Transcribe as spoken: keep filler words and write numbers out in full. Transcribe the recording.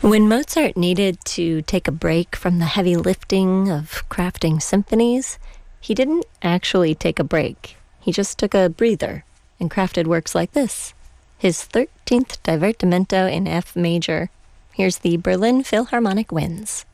When Mozart needed to take a break from the heavy lifting of crafting symphonies, he didn't actually take a break. He just took a breather and crafted works like this, his thirteenth Divertimento in F major. Here's the Berlin Philharmonic Winds.